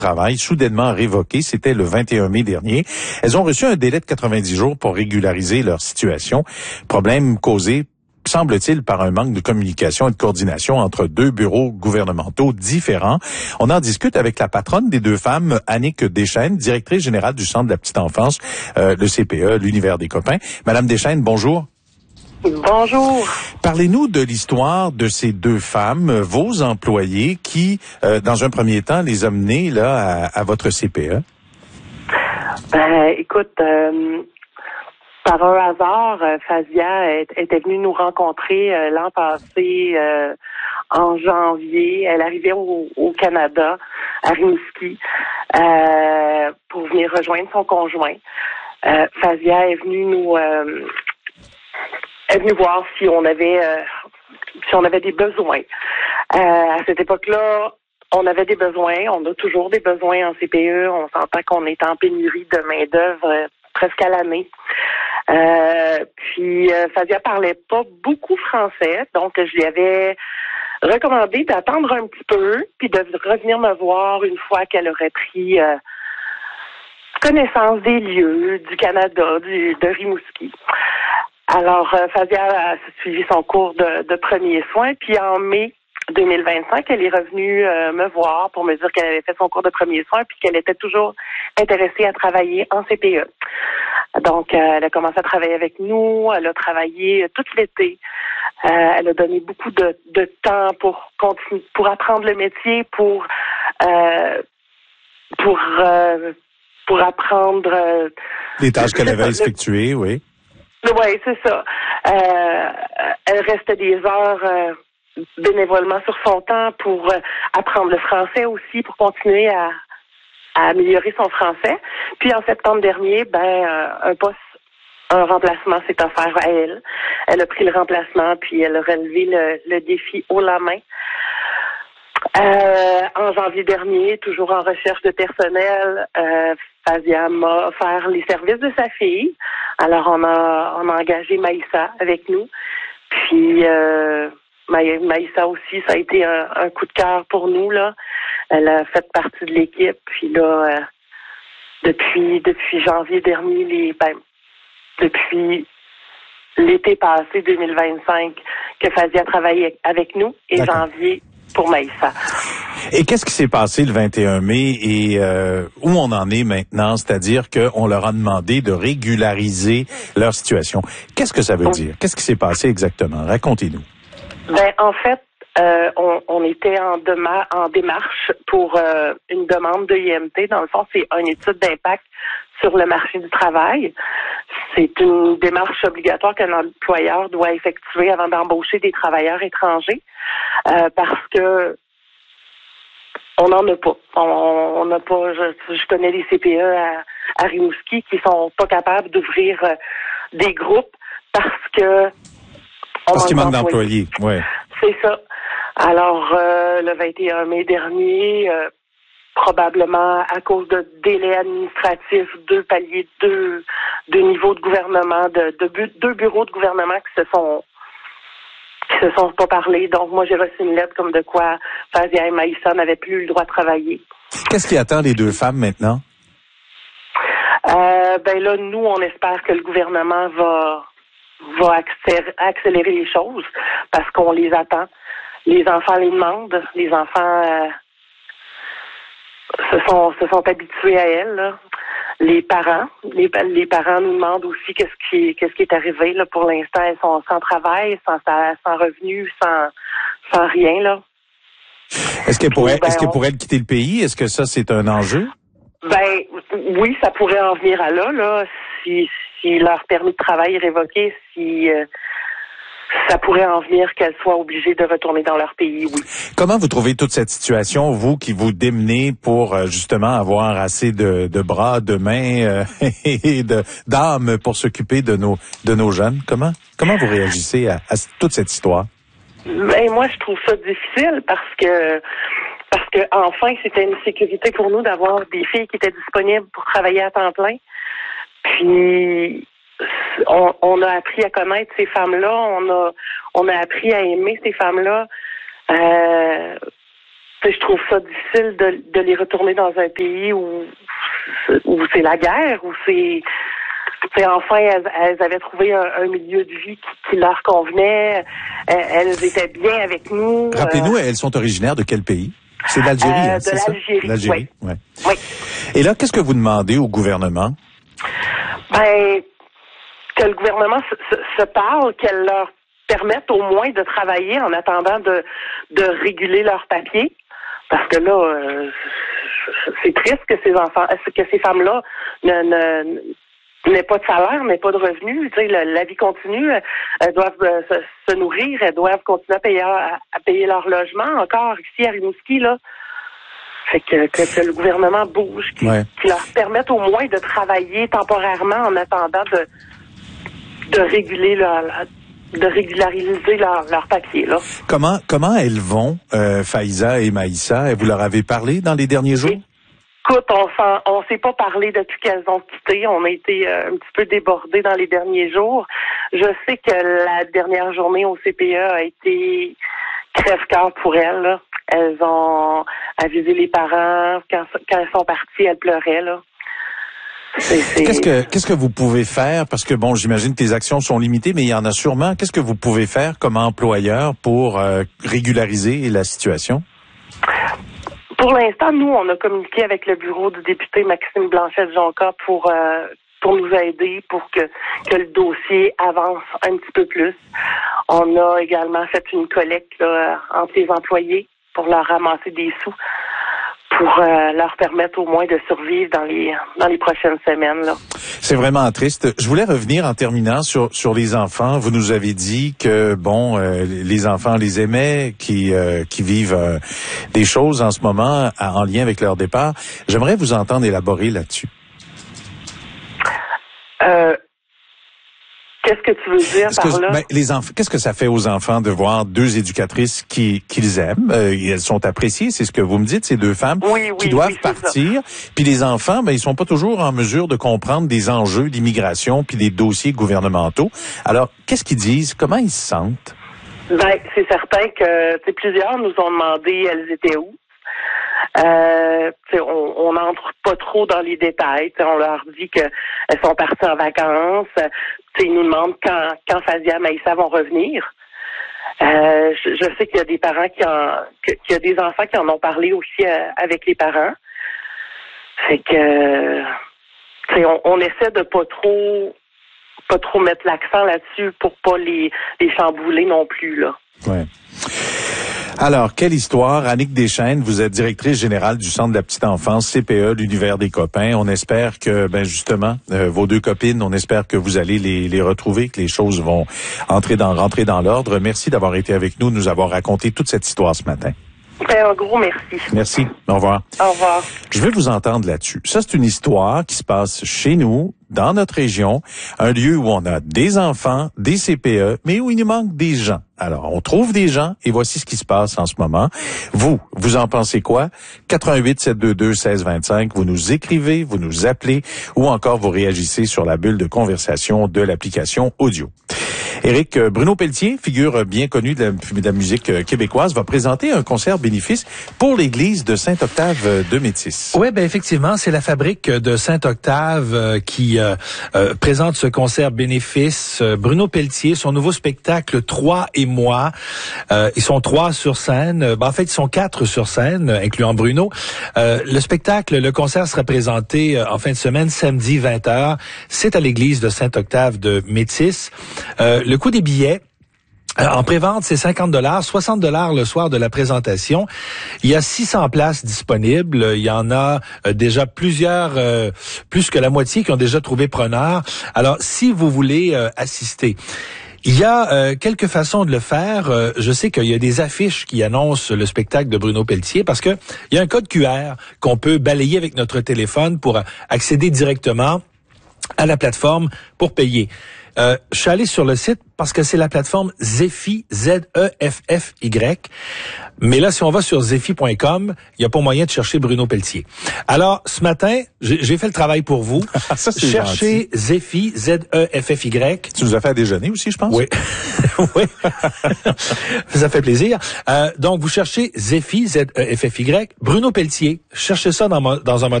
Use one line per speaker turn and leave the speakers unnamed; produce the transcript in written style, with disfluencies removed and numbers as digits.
travail soudainement révoqué. C'était le 21 mai dernier. Elles ont reçu un délai de 90 jours pour régulariser leur situation. Problème causé, semble-t-il, par un manque de communication et de coordination entre deux bureaux gouvernementaux différents. On en discute avec la patronne des deux femmes, Annick Deschênes, directrice générale du Centre de la petite enfance, le CPE, l'Univers des copains. Madame Deschênes, bonjour.
Bonjour.
Parlez-nous de l'histoire de ces deux femmes, vos employés, qui, dans un premier temps, les ont menées là à votre CPE.
Écoute, par un hasard, Fazia était venue nous rencontrer l'an passé, en janvier. Elle arrivait au Canada, à Rimouski, pour venir rejoindre son conjoint. Fazia est venue voir si on avait des besoins. À cette époque-là, on avait des besoins. On a toujours des besoins en CPE. On s'entend qu'on est en pénurie de main-d'œuvre presque à l'année. Puis Fazia parlait pas beaucoup français, donc je lui avais recommandé d'attendre un petit peu, puis de revenir me voir une fois qu'elle aurait pris connaissance des lieux du Canada, de Rimouski. Alors, Fazia a suivi son cours de premiers soins, puis en mai 2025, elle est revenue me voir pour me dire qu'elle avait fait son cours de premiers soins, puis qu'elle était toujours intéressée à travailler en CPE. Donc, elle a commencé à travailler avec nous, elle a travaillé tout l'été. Elle a donné beaucoup de temps pour continuer, pour apprendre le métier, pour apprendre
les tâches qu'elle avait effectuées, oui.
Oui, c'est ça. Elle restait des heures bénévolement sur son temps pour apprendre le français aussi, pour continuer à améliorer son français. Puis en septembre dernier, un remplacement s'est offert à elle. Elle a pris le remplacement, puis elle a relevé le défi haut la main. En janvier dernier, toujours en recherche de personnel, Fazia m'a offert les services de sa fille. Alors, on a engagé Maïssa avec nous. Puis, Maïssa aussi, ça a été un coup de cœur pour nous, là. Elle a fait partie de l'équipe. Puis là, depuis janvier dernier, depuis l'été passé 2025, que Fazia travaille avec nous, et
D'accord.
janvier pour Maïssa.
Et qu'est-ce qui s'est passé le 21 mai et où on en est maintenant? C'est-à-dire qu'on leur a demandé de régulariser leur situation. Qu'est-ce que ça veut dire? Qu'est-ce qui s'est passé exactement? Racontez-nous.
En fait, on était en démarche pour une demande de IMT. Dans le fond, c'est une étude d'impact sur le marché du travail. C'est une démarche obligatoire qu'un employeur doit effectuer avant d'embaucher des travailleurs étrangers, parce que on n'en a pas. On n'a pas. Je connais des CPE à Rimouski qui sont pas capables d'ouvrir des groupes parce
qu'il manque d'employés. Ouais.
C'est ça. Alors, le 21 mai dernier, probablement à cause de délais administratifs, deux niveaux de gouvernement, deux bureaux de gouvernement qui se sont pas parlé. Donc, moi, j'ai reçu une lettre comme de quoi Fazia et Maïssa n'avaient plus le droit de travailler.
Qu'est-ce qui attend les deux femmes maintenant?
Là, nous, on espère que le gouvernement va accélérer les choses parce qu'on les attend. Les enfants les demandent. Les enfants se sont habitués à elle, là. Les parents nous demandent aussi qu'est-ce qui est arrivé, là. Pour l'instant, elles sont sans travail, sans revenus, sans rien, là.
Est-ce qu'elle pourrait quitter le pays? Est-ce que ça, c'est un enjeu?
Oui, ça pourrait en venir à là, si leur permis de travail est révoqué, ça pourrait en venir qu'elles soient obligées de retourner dans leur pays, oui.
Comment vous trouvez toute cette situation, vous qui vous démenez pour justement avoir assez de bras, de mains et d'âme pour s'occuper de nos jeunes? Comment vous réagissez à toute cette histoire?
Moi, je trouve ça difficile parce que enfin, c'était une sécurité pour nous d'avoir des filles qui étaient disponibles pour travailler à temps plein. Puis on a appris à connaître ces femmes-là, on a appris à aimer ces femmes-là. je trouve ça difficile de les retourner dans un pays où c'est la guerre, où c'est enfin elles avaient trouvé un milieu de vie qui leur convenait. Elles étaient bien avec nous.
Rappelez-nous, elles sont originaires de quel pays? C'est d'Algérie, c'est ça?
L'Algérie,
oui.
Oui.
Et là, qu'est-ce que vous demandez au gouvernement?
Que le gouvernement se parle, qu'elle leur permette au moins de travailler en attendant de réguler leurs papiers. Parce que là, c'est triste que ces femmes-là n'aient pas de salaire, n'aient pas de revenus. Tu sais, la vie continue. Elles doivent se nourrir, elles doivent continuer à payer leur logement. Encore ici à Rimouski, là. Fait que le gouvernement bouge, qui leur permette au moins de travailler temporairement en attendant de régulariser leur papier, là.
Comment elles vont, Faiza et Maïssa? Vous leur avez parlé dans les derniers jours?
Écoute, on s'est pas parlé depuis qu'elles ont quitté. On a été un petit peu débordés dans les derniers jours. Je sais que la dernière journée au CPE a été crève-cœur pour elles, là. Elles ont avisé les parents. Quand elles sont parties, elles pleuraient, là.
Qu'est-ce que vous pouvez faire? Parce que bon, j'imagine que les actions sont limitées, mais il y en a sûrement. Qu'est-ce que vous pouvez faire comme employeur pour régulariser la situation?
Pour l'instant, nous, on a communiqué avec le bureau du député Maxime Blanchette-Jonca pour nous aider, pour que le dossier avance un petit peu plus. On a également fait une collecte là, entre les employés pour leur ramasser des sous, pour leur permettre au moins de survivre dans les prochaines semaines, là.
C'est vraiment triste. Je voulais revenir en terminant sur les enfants. Vous nous avez dit que bon, les enfants les aimaient, qui vivent des choses en ce moment en lien avec leur départ. J'aimerais vous entendre élaborer là-dessus.
Qu'est-ce que tu veux dire par là?
Les enfants, qu'est-ce que ça fait aux enfants de voir deux éducatrices qu'ils aiment? Elles sont appréciées, c'est ce que vous me dites, ces deux femmes qui doivent partir. Puis les enfants, ils sont pas toujours en mesure de comprendre des enjeux d'immigration puis des dossiers gouvernementaux. Alors, qu'est-ce qu'ils disent? Comment ils se sentent?
C'est certain que plusieurs nous ont demandé elles étaient où. On n'entre pas trop dans les détails. On leur dit qu'elles sont parties en vacances. Ils nous demandent quand Fazia et Maïssa vont revenir. Je sais qu'il y a des parents qu'il y a des enfants qui en ont parlé aussi avec les parents. Fait que on essaie de pas trop mettre l'accent là-dessus pour pas les chambouler non plus, là.
Ouais. Alors, quelle histoire. Annick Deschênes, vous êtes directrice générale du Centre de la petite enfance, CPE, l'univers des copains. On espère que, justement, vos deux copines, on espère que vous allez les retrouver, que les choses vont rentrer dans l'ordre. Merci d'avoir été avec nous avoir raconté toute cette histoire ce matin.
Un gros merci.
Merci. Au revoir.
Au revoir.
Je veux vous entendre là-dessus. Ça, c'est une histoire qui se passe chez nous, dans notre région, un lieu où on a des enfants, des CPE, mais où il nous manque des gens. Alors, on trouve des gens et voici ce qui se passe en ce moment. Vous en pensez quoi? 88-722-1625, vous nous écrivez, vous nous appelez ou encore vous réagissez sur la bulle de conversation de l'application audio. Éric, Bruno Pelletier, figure bien connue de la musique québécoise, va présenter un concert bénéfice pour l'église de Saint-Octave de Métis.
Oui, effectivement, c'est la fabrique de Saint-Octave qui présente ce concert bénéfice. Bruno Pelletier, son nouveau spectacle 3 et moi. Ils sont 3 sur scène. En fait, ils sont 4 sur scène, incluant Bruno. Le concert sera présenté en fin de semaine, samedi 20h. C'est à l'église de Saint-Octave de Métis. Le coût des billets, en prévente, c'est $50, $60 le soir de la présentation. Il y a 600 places disponibles. Il y en a déjà plusieurs, plus que la moitié qui ont déjà trouvé preneur. Alors, si vous voulez assister, il y a quelques façons de le faire. Je sais qu'il y a des affiches qui annoncent le spectacle de Bruno Pelletier parce que il y a un code QR qu'on peut balayer avec notre téléphone pour accéder directement à la plateforme pour payer. Je suis allé sur le site parce que c'est la plateforme Zeffy, Z-E-F-F-Y. Mais là, si on va sur zeffy.com, il n'y a pas moyen de chercher Bruno Pelletier. Alors, ce matin, j'ai fait le travail pour vous.
Ça, c'est
Cherchez Zeffy, Z-E-F-F-Y.
Tu nous as fait à déjeuner aussi, je pense?
Oui. Oui. Ça fait plaisir. Donc, vous cherchez Zeffy, Z-E-F-F-Y. Bruno Pelletier. Cherchez ça dans un moteur